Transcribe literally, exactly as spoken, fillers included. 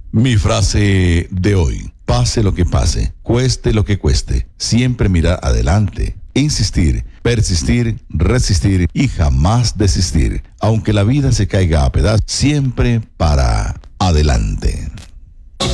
Mi frase de hoy: pase lo que pase, cueste lo que cueste, siempre mirar adelante, insistir, persistir, resistir y jamás desistir. Aunque la vida se caiga a pedazos, siempre para adelante.